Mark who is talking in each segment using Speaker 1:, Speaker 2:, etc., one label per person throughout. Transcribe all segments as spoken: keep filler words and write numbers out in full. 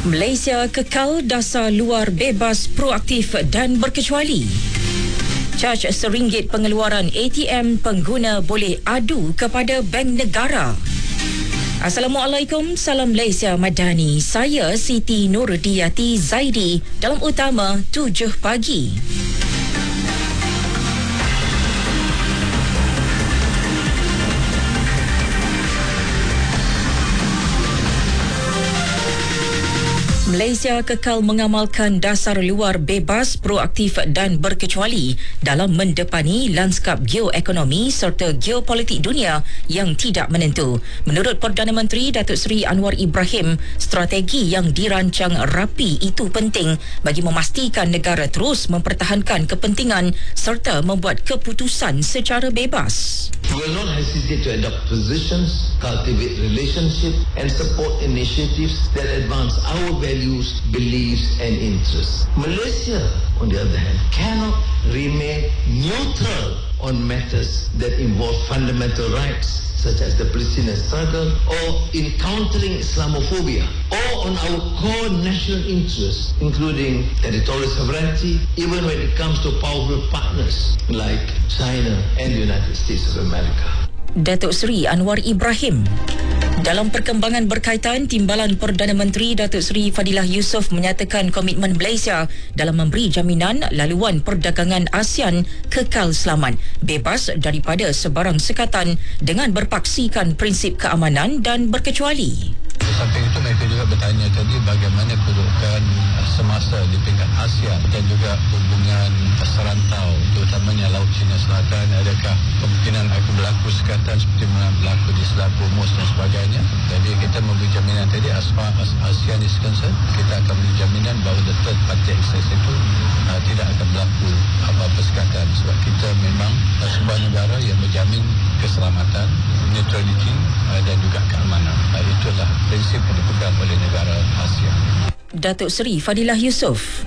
Speaker 1: Malaysia kekal dasar luar bebas, proaktif dan berkecuali. Caj seringgit pengeluaran A T M, pengguna boleh adu kepada Bank Negara. Assalamualaikum, salam Malaysia Madani. Saya Siti Nurdiati Zaidi dalam utama tujuh pagi. Malaysia kekal mengamalkan dasar luar bebas, proaktif dan berkecuali dalam mendepani lanskap geoekonomi serta geopolitik dunia yang tidak menentu. Menurut Perdana Menteri Datuk Seri Anwar Ibrahim, strategi yang dirancang rapi itu penting bagi memastikan negara terus mempertahankan kepentingan serta membuat keputusan secara bebas.
Speaker 2: We will not hesitate to adopt positions, cultivate relationships and support initiatives that advance our values, beliefs and interests. Malaysia, on the other hand, cannot remain neutral on matters that involve fundamental rights such as the Palestinian struggle or in countering Islamophobia or on our core national interests including territorial sovereignty, even when it comes to powerful partners like China and the United States of America.
Speaker 1: Datuk Seri Anwar Ibrahim. Dalam perkembangan berkaitan, Timbalan Perdana Menteri Datuk Seri Fadilah Yusof menyatakan komitmen Malaysia dalam memberi jaminan laluan perdagangan ASEAN kekal selamat, bebas daripada sebarang sekatan dengan berpaksikan prinsip keamanan dan berkecuali.
Speaker 3: Samping itu mereka juga bertanya tadi bagaimana kedudukan semasa di peringkat ASEAN dan juga hubungan serantau terutamanya Laut Cina Selatan, adakah kemungkinan akan berlaku sekatan seperti mana berlaku di Selat Hormuz dan sebagainya. Jadi kita memberi jaminan tadi as far as ASEAN is concerned, kita akan memberi jaminan bahawa the third party access itu uh, tidak akan berlaku apa-apa sekatan sebab kita memang uh, sebuah negara yang menjamin keselamatan, neutrality uh, dan juga keamanan. Uh, itulah prinsip yang dipegang oleh negara ASEAN.
Speaker 1: Datuk Seri Fadilah Yusof.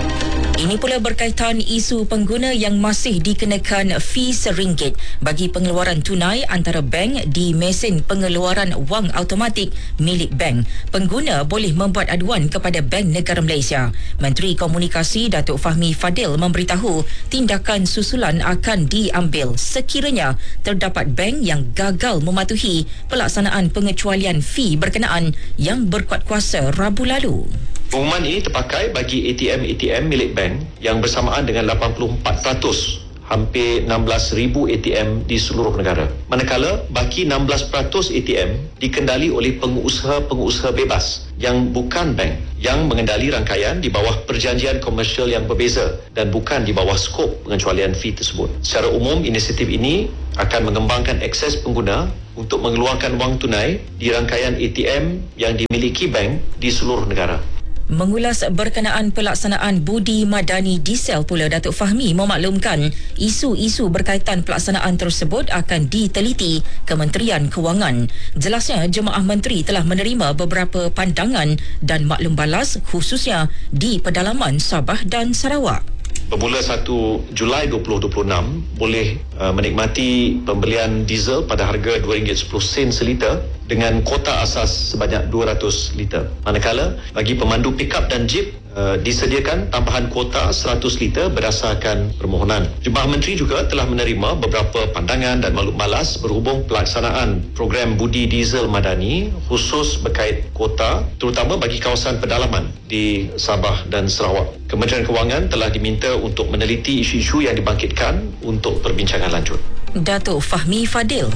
Speaker 1: Ini pula berkaitan isu pengguna yang masih dikenakan fee seringgit bagi pengeluaran tunai antara bank di mesin pengeluaran wang automatik milik bank. Pengguna boleh membuat aduan kepada Bank Negara Malaysia. Menteri Komunikasi Datuk Fahmi Fadil memberitahu tindakan susulan akan diambil sekiranya terdapat bank yang gagal mematuhi pelaksanaan pengecualian fee berkenaan yang berkuat kuasa Rabu lalu.
Speaker 4: Pengumuman ini terpakai bagi A T M-A T M milik bank yang bersamaan dengan lapan puluh empat peratus, hampir enam belas ribu A T M di seluruh negara. Manakala bagi enam belas peratus A T M dikendali oleh pengusaha-pengusaha bebas yang bukan bank yang mengendali rangkaian di bawah perjanjian komersial yang berbeza dan bukan di bawah skop pengecualian fee tersebut. Secara umum, inisiatif ini akan mengembangkan akses pengguna untuk mengeluarkan wang tunai di rangkaian A T M yang dimiliki bank di seluruh negara.
Speaker 1: Mengulas berkenaan pelaksanaan budi madani diesel pula, Datuk Fahmi memaklumkan isu-isu berkaitan pelaksanaan tersebut akan diteliti Kementerian Kewangan. Jelasnya, Jemaah Menteri telah menerima beberapa pandangan dan maklum balas khususnya di pedalaman Sabah dan Sarawak.
Speaker 4: Bermula satu Julai dua ribu dua puluh enam boleh uh, menikmati pembelian diesel pada harga dua ringgit sepuluh sen seliter dengan kuota asas sebanyak dua ratus liter. Manakala bagi pemandu pikap dan jeep uh, disediakan tambahan kuota seratus liter berdasarkan permohonan. Jemaah Menteri juga telah menerima beberapa pandangan dan maklum balas berhubung pelaksanaan program budi diesel madani khusus berkait kuota terutama bagi kawasan pedalaman di Sabah dan Sarawak. Kementerian Kewangan telah diminta untuk meneliti isu-isu yang dibangkitkan untuk perbincangan lanjut.
Speaker 1: Datuk Fahmi Fadil.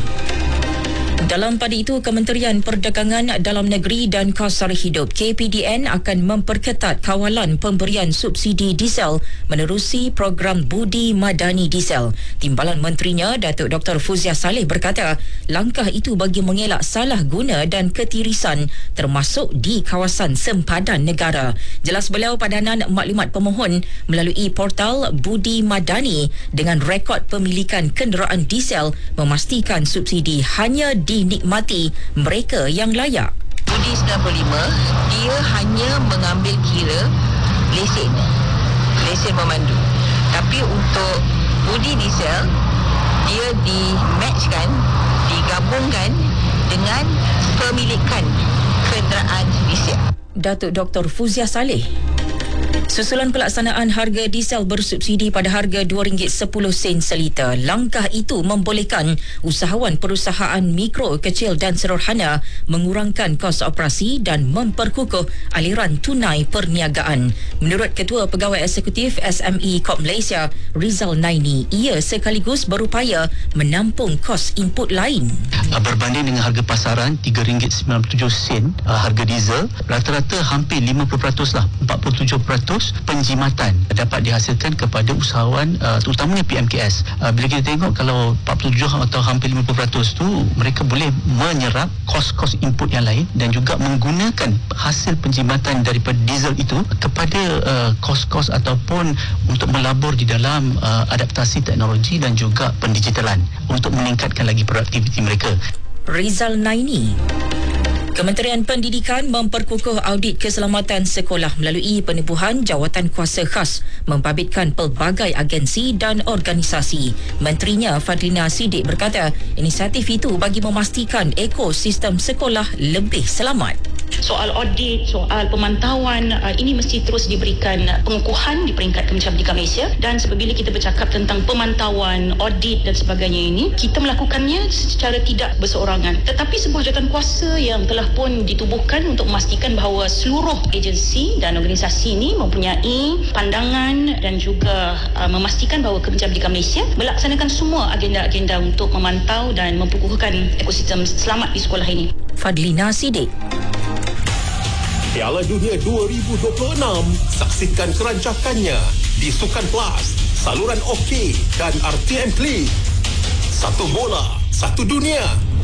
Speaker 1: Dalam pada itu, Kementerian Perdagangan Dalam Negeri dan Kos Sara Hidup K P D N akan memperketat kawalan pemberian subsidi diesel menerusi program Budi Madani Diesel. Timbalan Menterinya, Datuk Doktor Fuzia Saleh berkata, langkah itu bagi mengelak salah guna dan ketirisan termasuk di kawasan sempadan negara. Jelas beliau, padanan maklumat pemohon melalui portal Budi Madani dengan rekod pemilikan kenderaan diesel memastikan subsidi hanya dinikmati mereka yang layak.
Speaker 5: Budi sembilan puluh lima, dia hanya mengambil kira lesen, lesen memandu. Tapi untuk budi diesel, dia di-matchkan, digabungkan dengan pemilikan kenderaan diesel.
Speaker 1: Datuk Doktor Fuzia Saleh. Susulan pelaksanaan harga diesel bersubsidi pada harga dua ringgit sepuluh sen seliter, langkah itu membolehkan usahawan perusahaan mikro, kecil dan sederhana mengurangkan kos operasi dan memperkukuh aliran tunai perniagaan. Menurut Ketua Pegawai Eksekutif S M E Corp Malaysia, Rizal Naini, ia sekaligus berupaya menampung kos input lain.
Speaker 6: Berbanding dengan harga pasaran tiga ringgit sembilan puluh tujuh sen harga diesel, rata-rata hampir lima puluh peratus lah, empat puluh tujuh peratus penjimatan dapat dihasilkan kepada usahawan uh, terutamanya P M K S. Uh, bila kita tengok kalau empat puluh tujuh atau hampir lima puluh peratus tu mereka boleh menyerap kos-kos input yang lain dan juga menggunakan hasil penjimatan daripada diesel itu kepada uh, kos-kos ataupun untuk melabur di dalam uh, adaptasi teknologi dan juga pendigitalan untuk meningkatkan lagi produktiviti mereka.
Speaker 1: Rizal Naini. Kementerian Pendidikan memperkukuh audit keselamatan sekolah melalui penubuhan jawatan kuasa khas membabitkan pelbagai agensi dan organisasi. Menterinya Fadlina Siddiq berkata, inisiatif itu bagi memastikan ekosistem sekolah lebih selamat.
Speaker 7: Soal audit, soal pemantauan, uh, ini mesti terus diberikan pengukuhan di peringkat Kementerian Pendidikan Malaysia. Dan apabila kita bercakap tentang pemantauan, audit dan sebagainya ini, kita melakukannya secara tidak berseorangan. Tetapi sebuah jawatan kuasa yang telah pun ditubuhkan untuk memastikan bahawa seluruh agensi dan organisasi ini mempunyai pandangan dan juga uh, memastikan bahawa Kementerian Pendidikan Malaysia melaksanakan semua agenda-agenda untuk memantau dan memperkukuhkan ekosistem selamat di sekolah ini.
Speaker 1: Fadlina Siddiq.
Speaker 8: Piala Dunia dua ribu dua puluh enam, saksikan kerancakannya di Sukan Plus, saluran OK dan R T M Klik. Satu bola, satu dunia.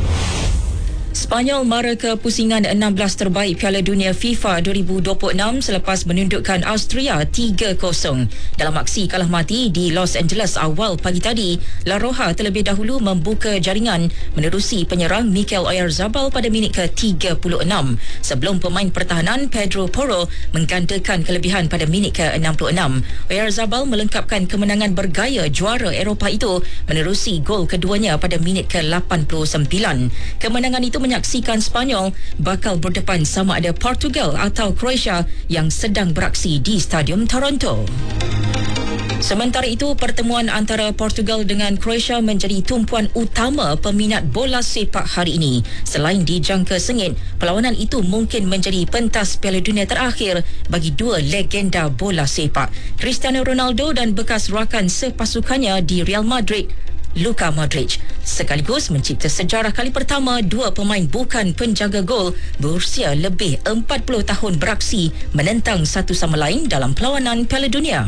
Speaker 1: Spanyol mara ke pusingan enam belas terbaik Piala Dunia FIFA dua ribu dua puluh enam selepas menundukkan Austria tiga kosong. Dalam aksi kalah mati di Los Angeles awal pagi tadi, La Roja terlebih dahulu membuka jaringan menerusi penyerang Mikel Oyarzabal pada minit ke tiga puluh enam sebelum pemain pertahanan Pedro Porro menggandakan kelebihan pada minit ke enam puluh enam. Oyarzabal melengkapkan kemenangan bergaya juara Eropah itu menerusi gol keduanya pada minit ke lapan puluh sembilan. Kemenangan itu menyaksikan Spanyol bakal berdepan sama ada Portugal atau Croatia yang sedang beraksi di Stadium Toronto. Sementara itu, pertemuan antara Portugal dengan Croatia menjadi tumpuan utama peminat bola sepak hari ini. Selain dijangka sengit, perlawanan itu mungkin menjadi pentas Piala Dunia terakhir bagi dua legenda bola sepak, Cristiano Ronaldo dan bekas rakan sepasukannya di Real Madrid, Luka Modric, sekaligus mencipta sejarah kali pertama dua pemain bukan penjaga gol berusia lebih empat puluh tahun beraksi menentang satu sama lain dalam perlawanan Piala Dunia.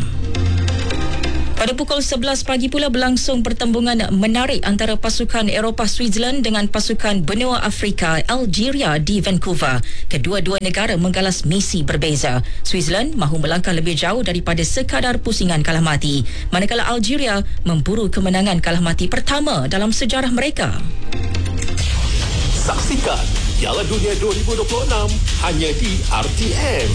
Speaker 1: Pada pukul sebelas pagi pula berlangsung pertembungan menarik antara pasukan Eropah Switzerland dengan pasukan benua Afrika Algeria di Vancouver. Kedua-dua negara menggalas misi berbeza. Switzerland mahu melangkah lebih jauh daripada sekadar pusingan kalah mati, manakala Algeria memburu kemenangan kalah mati pertama dalam sejarah mereka.
Speaker 8: Saksikan Piala Dunia dua ribu dua puluh enam hanya di R T M.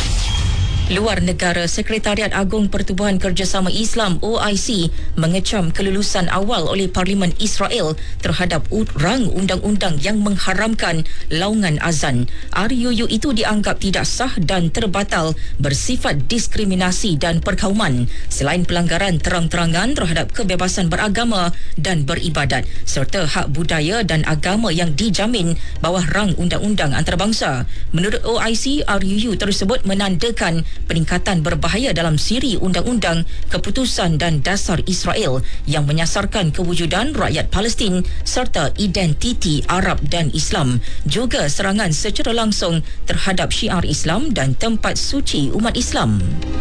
Speaker 1: Luar negara, Sekretariat Agung Pertubuhan Kerjasama Islam O I C mengecam kelulusan awal oleh Parlimen Israel terhadap rang undang-undang yang mengharamkan laungan azan. R U U itu dianggap tidak sah dan terbatal, bersifat diskriminasi dan perkauman, selain pelanggaran terang-terangan terhadap kebebasan beragama dan beribadat serta hak budaya dan agama yang dijamin bawah rang undang-undang antarabangsa. Menurut O I C, R U U tersebut menandakan peningkatan berbahaya dalam siri undang-undang, keputusan dan dasar Israel yang menyasarkan kewujudan rakyat Palestin serta identiti Arab dan Islam, juga serangan secara langsung terhadap syiar Islam dan tempat suci umat Islam.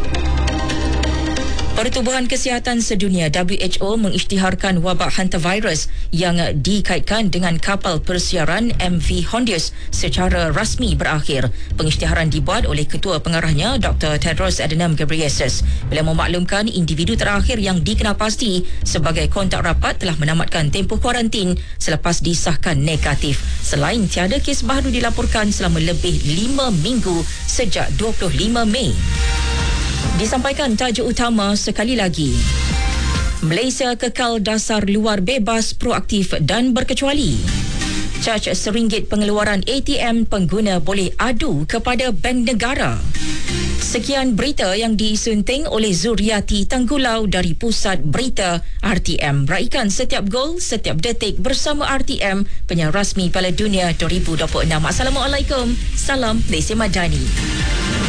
Speaker 1: Pertubuhan Kesihatan Sedunia W H O mengisytiharkan wabak hantavirus yang dikaitkan dengan kapal persiaran M V Hondius secara rasmi berakhir. Pengisytiharan dibuat oleh Ketua Pengarahnya Doktor Tedros Adhanom Ghebreyesus bila memaklumkan individu terakhir yang dikenal pasti sebagai kontak rapat telah menamatkan tempoh kuarantin selepas disahkan negatif. Selain tiada kes baru dilaporkan selama lebih lima minggu sejak dua puluh lima Mei. Disampaikan tajuk utama sekali lagi. Malaysia kekal dasar luar bebas, proaktif dan berkecuali. Caj seringgit pengeluaran A T M, pengguna boleh adu kepada Bank Negara. Sekian berita yang disunting oleh Zuriati Tanggulau dari Pusat Berita R T M. Raikan setiap gol, setiap detik bersama R T M, penyiar rasmi Piala Dunia dua ribu dua puluh enam. Assalamualaikum. Salam Malaysia Madani.